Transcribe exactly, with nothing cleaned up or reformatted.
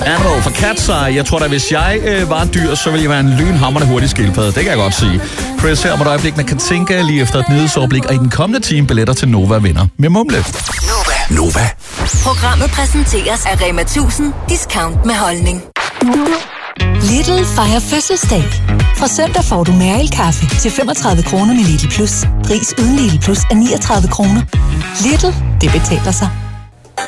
Animal for Cat's Eye. Jeg tror da, hvis jeg øh, var en dyr, så ville jeg være en lynhamrende hurtig skildpadde. Det kan jeg godt sige. Chris her om et øjeblik med Katinka lige efter et nyhedsoverblik. Og i den kommende time billetter til Nova vinder med Mumle. Nova. Nova. Programmet præsenteres af Rema tusind. Discount med holdning. Lidl fejrer fødselsdag. Fra søndag får du Mærel-kaffe til femogtredive kroner med Lidl Plus. Pris uden Lidl Plus er niogtredive kroner. Lidl, det betaler sig.